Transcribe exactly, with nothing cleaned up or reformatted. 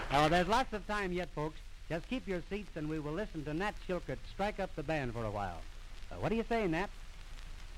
Oh, there's lots of time yet, folks. Just keep your seats and we will listen to Nat Shilkert strike up the band for a while. Uh, what do you say, Nat?